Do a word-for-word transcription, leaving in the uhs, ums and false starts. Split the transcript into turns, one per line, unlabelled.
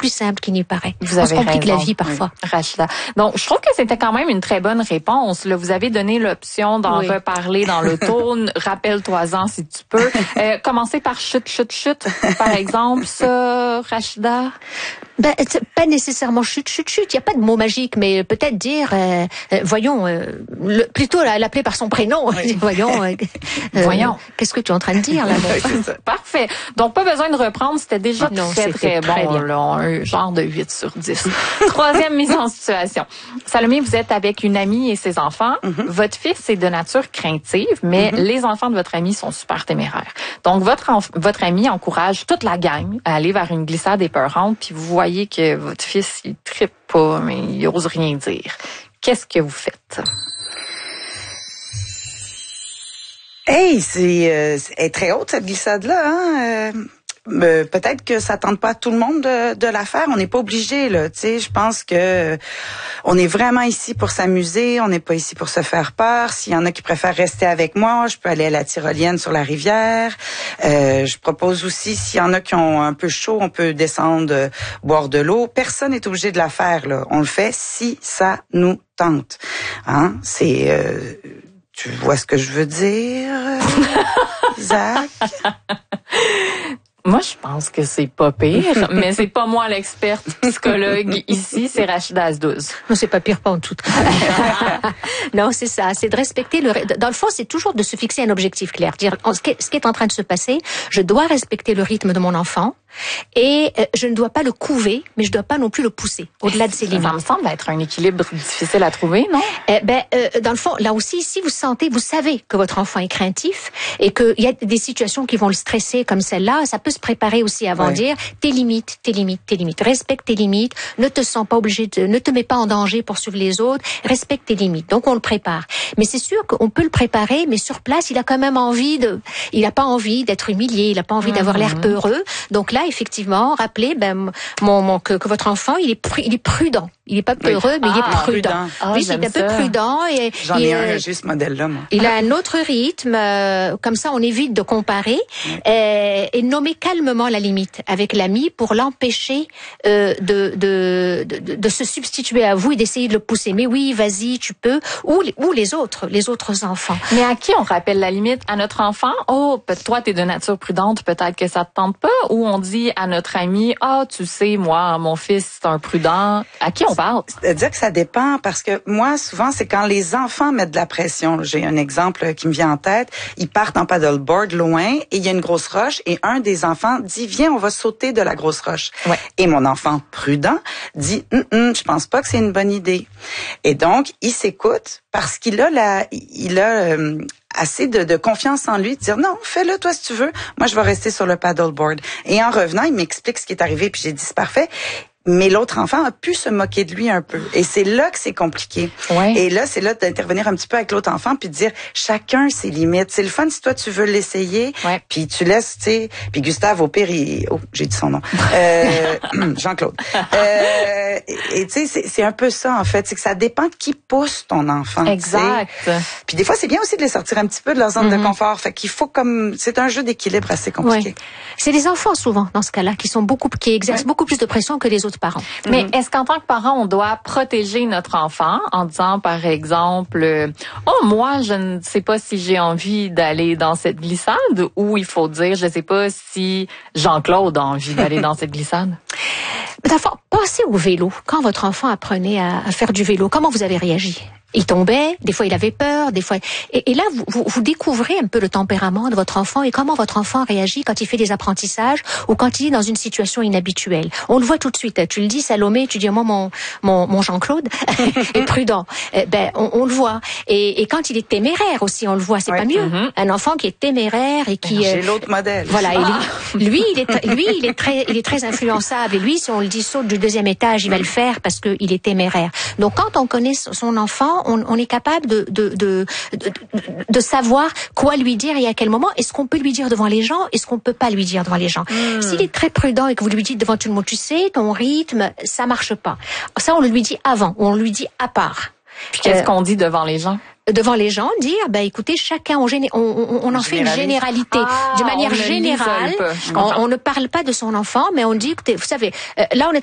plus simple qu'il n'y paraît.
Vous
On
avez
se complique
raison.
la vie parfois.
Oui. Rachida. Donc, je trouve que c'était quand même une très bonne réponse. Là, vous avez donné l'option d'en
Oui.
reparler dans l'auto. Rappelle-toi-en si tu peux. Euh, commencer par chute, chute, chute, par exemple, ça, Rachida?
Ben, pas nécessairement chute, chute, chute. Il n'y a pas de mot magique, mais peut-être dire, euh, euh, voyons, euh, le, plutôt l'appeler par son prénom. Oui. voyons, euh,
voyons.
Euh, qu'est-ce que tu es en train de dire là?
Parfait. Donc, pas besoin de reprendre. C'était déjà
non,
très, très bon.
Très bien.
Là, un genre de huit sur dix. Troisième mise en situation. Salomé, vous êtes avec une amie et ses enfants. Mm-hmm. Votre fils est de nature craintive, mais mm-hmm. les enfants de votre amie sont super téméraires. Donc, votre, enf- votre ami encourage toute la gang à aller vers une glissade épeurante, puis vous voyez que votre fils, il trippe pas, mais il ose rien dire. Qu'est-ce que vous faites?
Hey, c'est, euh, c'est très haute cette glissade-là, hein? Euh, euh, peut-être que ça tente pas à tout le monde de, de la faire. On n'est pas obligé, là. Tu sais, je pense que euh, on est vraiment ici pour s'amuser. On n'est pas ici pour se faire peur. S'il y en a qui préfèrent rester avec moi, je peux aller à la tyrolienne sur la rivière. Euh, je propose aussi, s'il y en a qui ont un peu chaud, on peut descendre euh, boire de l'eau. Personne n'est obligé de la faire, là. On le fait si ça nous tente. Hein? C'est euh, tu vois ce que je veux dire, Zach?
Moi, je pense que c'est pas pire, mais c'est pas moi l'experte psychologue ici, c'est Rachida Azdouz.
Non, c'est pas pire, pas en tout. Non, c'est ça, c'est de respecter le... Dans le fond, c'est toujours de se fixer un objectif clair. Dire, ce qui est, ce qui est en train de se passer, je dois respecter le rythme de mon enfant et euh, je ne dois pas le couver, mais je dois pas non plus le pousser au-delà de ses limites.
Ça me semble être un équilibre difficile à trouver, non?
Eh ben, euh, dans le fond, là aussi, si vous sentez, vous savez que votre enfant est craintif et qu'il y a des situations qui vont le stresser comme celle-là, ça peut se préparer aussi avant, ouais. Dire tes limites, tes limites, tes limites. Respecte tes limites. Ne te sens pas obligé de, ne te mets pas en danger pour suivre les autres. Respecte tes limites. Donc, on le prépare. Mais c'est sûr qu'on peut le préparer, mais sur place, il a quand même envie de, il a pas envie d'être humilié, il a pas envie mmh. d'avoir l'air peureux. Donc là, effectivement, rappelez, ben, mon, mon, que, que votre enfant, il est, pr- il est prudent. Il est pas peureux, oui. mais ah, il est prudent. prudent.
Ah,
oui, il est un peu prudent. Et,
J'en
et,
ai un,
euh,
juste ce modèle-là, moi.
Il a un autre rythme, euh, comme ça on évite de comparer, oui. euh, et nommer calmement la limite avec l'ami pour l'empêcher euh, de, de, de, de se substituer à vous et d'essayer de le pousser. Mais oui, vas-y, tu peux. Ou, ou les autres, les autres enfants.
Mais à qui on rappelle la limite? À notre enfant? Oh, toi, t'es de nature prudente, peut-être que ça te tente pas. Ou on dit à notre ami, ah, oh, tu sais, moi, mon fils, c'est un prudent. À qui on parle?
C'est-à-dire que ça dépend, parce que moi, souvent, c'est quand les enfants mettent de la pression. J'ai un exemple qui me vient en tête. Ils partent en paddleboard loin et il y a une grosse roche et un des enfants dit, viens, on va sauter de la grosse roche.
Ouais.
Et mon enfant prudent dit, hum, hum, je pense pas que c'est une bonne idée. Et donc, il s'écoute parce qu'il a la, il a euh, assez de, de confiance en lui de dire, non, fais-le toi si tu veux. Moi, je vais rester sur le paddleboard. Et en revenant, il m'explique ce qui est arrivé puis j'ai dit, c'est parfait. Mais l'autre enfant a pu se moquer de lui un peu. Et c'est là que c'est compliqué.
Ouais.
Et là, c'est là d'intervenir un petit peu avec l'autre enfant puis de dire chacun ses limites. C'est le fun si toi tu veux l'essayer.
Ouais.
Puis tu laisses, tu sais. Puis Gustave, au pire, il... Oh, j'ai dit son nom. Euh, Jean-Claude. Euh, et tu sais, c'est, c'est un peu ça, en fait. C'est que ça dépend de qui pousse ton enfant.
Exact.
T'sais. Puis des fois, c'est bien aussi de les sortir un petit peu de leur zone mm-hmm. de confort. Fait qu'il faut comme... C'est un jeu d'équilibre assez compliqué.
Ouais. C'est les enfants, souvent, dans ce cas-là, qui sont beaucoup, qui exercent ouais. beaucoup plus de pression que les autres parents.
Mais mm-hmm. est-ce qu'en tant que parent, on doit protéger notre enfant en disant, par exemple, euh, oh, moi, je ne sais pas si j'ai envie d'aller dans cette glissade, ou il faut dire, je ne sais pas si Jean-Claude a envie d'aller dans cette glissade?
D'abord, passez au vélo. Quand votre enfant apprenait à, à faire du vélo, comment vous avez réagi? Il tombait, des fois il avait peur, des fois... Et, et là, vous, vous, vous découvrez un peu le tempérament de votre enfant et comment votre enfant réagit quand il fait des apprentissages ou quand il est dans une situation inhabituelle. On le voit tout de suite. Tu le dis, Salomé, tu dis, moi, mon, mon, mon Jean-Claude est prudent. Eh ben, on, on le voit. Et, et quand il est téméraire aussi, on le voit. C'est ouais. pas mieux. Mm-hmm. Un enfant qui est téméraire et qui...
J'ai euh, l'autre modèle.
Voilà. Ah. Et lui, il est, lui, il est très, il est très influençable. Et lui, si on le dit saute du deuxième étage, il va le faire parce qu'il est téméraire. Donc, quand on connaît son enfant, On, on est capable de, de, de, de, de savoir quoi lui dire et à quel moment. Est-ce qu'on peut lui dire devant les gens? Est-ce qu'on peut pas lui dire devant les gens? Mmh. S'il est très prudent et que vous lui dites devant tout le monde, tu sais, ton rythme, ça marche pas. Ça, on le lui dit avant, ou on le lui dit à part.
Puis qu'est-ce euh, qu'on dit devant les gens?
Devant les gens, dire, ben écoutez, chacun, on, géné- on, on, on en fait une généralité.
Ah,
de manière générale, on, on ne parle pas de son enfant, mais on dit, écoutez, vous savez, euh, là on est